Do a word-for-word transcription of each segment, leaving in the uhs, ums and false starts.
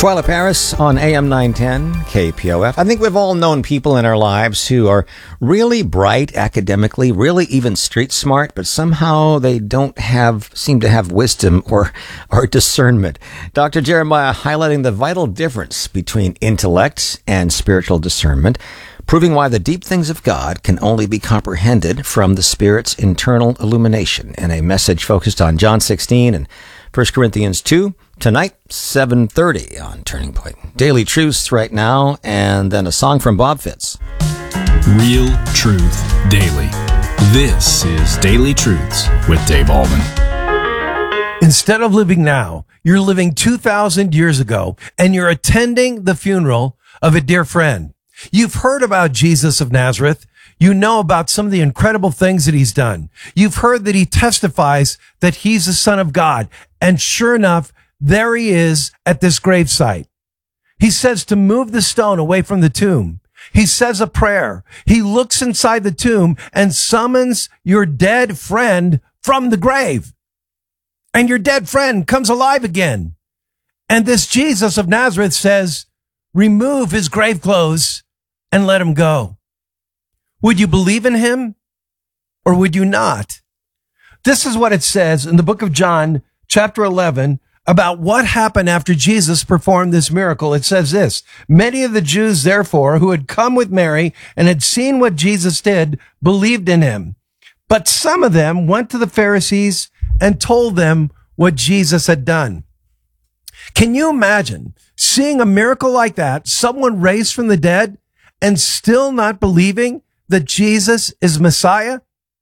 Twyla Paris on A M nine ten K P O F. I think we've all known people in our lives who are really bright academically, really even street smart, but somehow they don't have, seem to have wisdom or, or discernment. Doctor Jeremiah highlighting the vital difference between intellect and spiritual discernment, proving why the deep things of God can only be comprehended from the Spirit's internal illumination, in a message focused on John sixteen and First Corinthians two, tonight, seven thirty on Turning Point. Daily Truths right now, and then a song from Bob Fitz. Real Truth Daily. This is Daily Truths with Dave Allman. Instead of living now, you're living two thousand years ago, and you're attending the funeral of a dear friend. You've heard about Jesus of Nazareth. You know about some of the incredible things that he's done. You've heard that he testifies that he's the Son of God. And sure enough, there he is at this gravesite. He says to move the stone away from the tomb. He says a prayer. He looks inside the tomb and summons your dead friend from the grave. And your dead friend comes alive again. And this Jesus of Nazareth says, remove his grave clothes and let him go. Would you believe in him or would you not? This is what it says in the book of John, chapter eleven, about what happened after Jesus performed this miracle. It says this: many of the Jews, therefore, who had come with Mary and had seen what Jesus did, believed in him. But some of them went to the Pharisees and told them what Jesus had done. Can you imagine seeing a miracle like that, someone raised from the dead, and still not believing that Jesus is Messiah?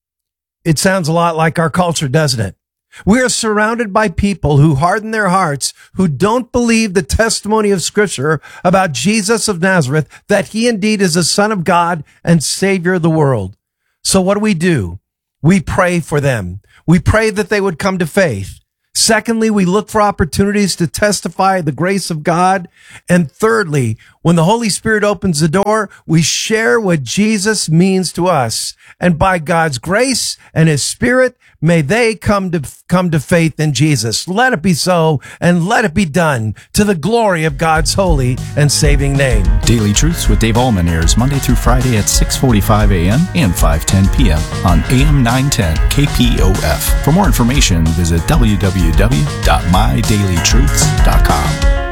It sounds a lot like our culture, doesn't it? We are surrounded by people who harden their hearts, who don't believe the testimony of Scripture about Jesus of Nazareth, that he indeed is the Son of God and Savior of the world. So what do we do? We pray for them. We pray that they would come to faith. Secondly, we look for opportunities to testify the grace of God. And thirdly, when the Holy Spirit opens the door, we share what Jesus means to us. And by God's grace and his Spirit, may they come to come to faith in Jesus. Let it be so, and let it be done to the glory of God's holy and saving name. Daily Truths with Dave Allman airs Monday through Friday at six forty-five a.m. and five ten p.m. on A M nine ten K P O F. For more information, visit w w w dot my daily truths dot com.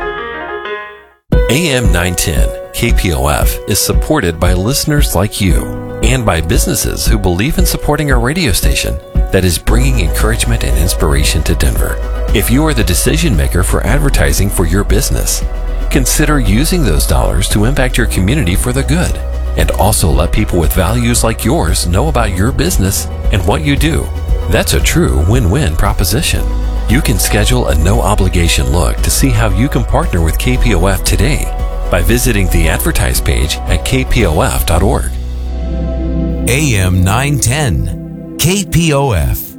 A M nine ten K P O F is supported by listeners like you and by businesses who believe in supporting our radio station that is bringing encouragement and inspiration to Denver. If you are the decision maker for advertising for your business, consider using those dollars to impact your community for the good, and also let people with values like yours know about your business and what you do. That's a true win-win proposition. You can schedule a no-obligation look to see how you can partner with K P O F today by visiting the advertise page at k p o f dot org. A M nine ten K P O F.